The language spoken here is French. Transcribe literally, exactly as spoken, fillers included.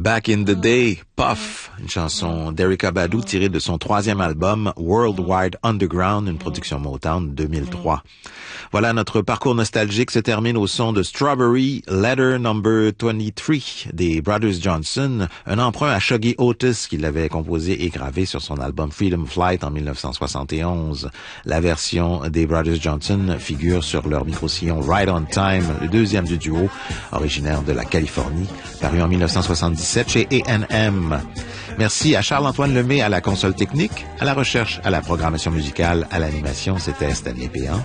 Back in the Day, Puff, une chanson d'Erykah Badu tirée de son troisième album Worldwide Underground, une production Motown deux mille trois. Voilà, notre parcours nostalgique se termine au son de Strawberry Letter Number vingt-trois des Brothers Johnson, un emprunt à Shuggie Otis qui l'avait composé et gravé sur son album Freedom Flight en dix-neuf cent soixante et onze. La version des Brothers Johnson figure sur leur micro-sillon Right on Time, le deuxième du duo, originaire de la Californie, paru en dix-neuf cent soixante-dix-sept chez A and M. Merci à Charles-Antoine Lemay à la console technique, à la recherche, à la programmation musicale, à l'animation, c'était Stanley Péan.